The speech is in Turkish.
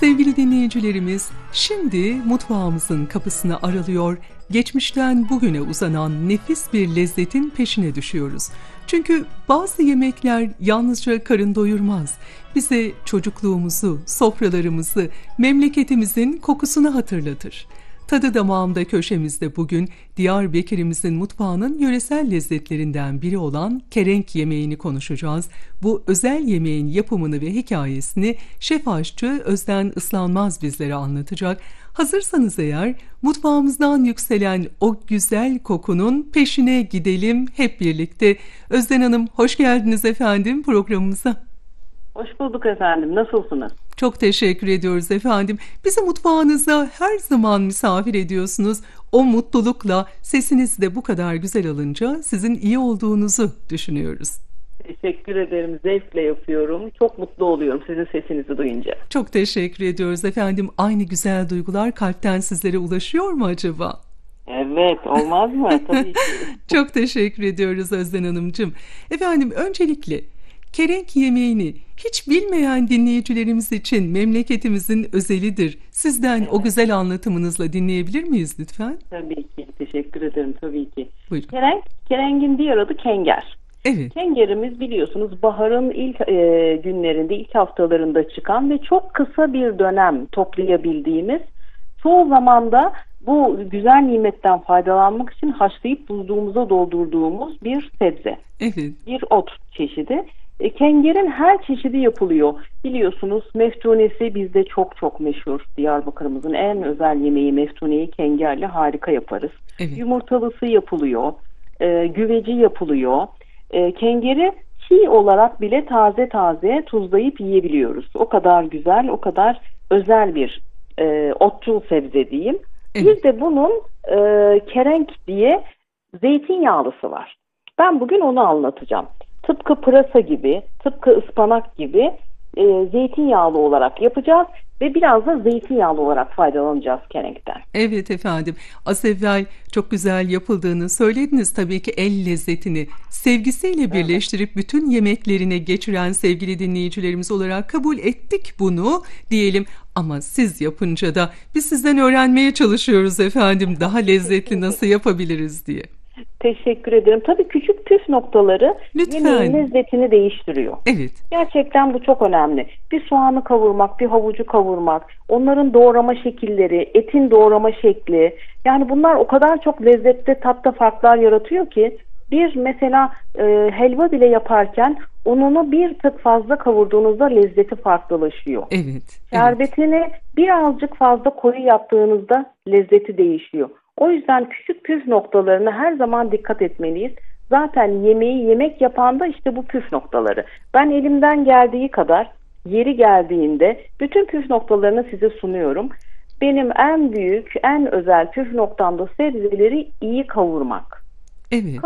Sevgili dinleyicilerimiz, şimdi mutfağımızın kapısını aralıyor, geçmişten bugüne uzanan nefis bir lezzetin peşine düşüyoruz. Çünkü bazı yemekler yalnızca karın doyurmaz. Bize çocukluğumuzu, sofralarımızı, memleketimizin kokusunu hatırlatır. Tadı damağımda köşemizde bugün Diyarbakır'ımızın mutfağının yöresel lezzetlerinden biri olan kerenk yemeğini konuşacağız. Bu özel yemeğin yapımını ve hikayesini şef aşçı Özden Islanmaz bizlere anlatacak. Hazırsanız eğer mutfağımızdan yükselen o güzel kokunun peşine gidelim hep birlikte. Özden Hanım, hoş geldiniz efendim programımıza. Hoş bulduk efendim. Nasılsınız? Çok teşekkür ediyoruz efendim. Bizi mutfağınıza her zaman misafir ediyorsunuz. O mutlulukla sesiniz de bu kadar güzel alınca sizin iyi olduğunuzu düşünüyoruz. Teşekkür ederim. Zevkle yapıyorum. Çok mutlu oluyorum sizin sesinizi duyunca. Çok teşekkür ediyoruz efendim. Aynı güzel duygular kalpten sizlere ulaşıyor mu acaba? Evet, olmaz mı? Tabii ki. Çok teşekkür ediyoruz Özden Hanımcığım. Efendim öncelikle kerenk yemeğini hiç bilmeyen dinleyicilerimiz için memleketimizin özelidir. Sizden Evet. o güzel anlatımınızla dinleyebilir miyiz lütfen? Tabii ki. Teşekkür ederim tabii ki. Buyurun. Kerengin diğer adı kenger. Evet. Kengerimiz biliyorsunuz baharın ilk günlerinde, ilk haftalarında çıkan ve çok kısa bir dönem toplayabildiğimiz, çoğu zamanda bu güzel nimetten faydalanmak için haşlayıp buzluğumuza doldurduğumuz bir sebze. Evet. Bir ot çeşidi. Kengerin her çeşidi yapılıyor. Biliyorsunuz meftunesi bizde çok çok meşhur. Diyarbakır'ımızın en özel yemeği meftuneyi kengerle harika yaparız. Evet. Yumurtalısı yapılıyor. Güveci yapılıyor. Kengeri çiğ olarak bile taze taze tuzlayıp yiyebiliyoruz. O kadar güzel, o kadar özel bir otçul sebze diyeyim. Evet. Bir de bunun kerenk diye zeytinyağlısı var. Ben bugün onu anlatacağım. Tıpkı pırasa gibi, tıpkı ıspanak gibi zeytinyağlı olarak yapacağız ve biraz da zeytinyağlı olarak faydalanacağız kerenkten. Evet efendim. Az evvel çok güzel yapıldığını söylediniz. Tabii ki el lezzetini sevgisiyle birleştirip bütün yemeklerine geçiren sevgili dinleyicilerimiz olarak kabul ettik bunu diyelim. Ama siz yapınca da biz sizden öğrenmeye çalışıyoruz efendim. Daha lezzetli nasıl yapabiliriz diye. Teşekkür ederim. Tabii küçük püf noktaları yemeğin lezzetini değiştiriyor. Evet. Gerçekten bu çok önemli. Bir soğanı kavurmak, bir havucu kavurmak, onların doğrama şekilleri, etin doğrama şekli. Yani bunlar o kadar çok lezzette, tatta farklar yaratıyor ki bir mesela helva bile yaparken ununu bir tık fazla kavurduğunuzda lezzeti farklılaşıyor. Evet. Şerbetini birazcık fazla koyu yaptığınızda lezzeti değişiyor. O yüzden küçük püf noktalarına her zaman dikkat etmeliyiz. Zaten yemeği yemek yapan da işte bu püf noktaları. Ben elimden geldiği kadar yeri geldiğinde bütün püf noktalarını size sunuyorum. Benim en büyük, en özel püf noktam da sebzeleri iyi kavurmak. Evet.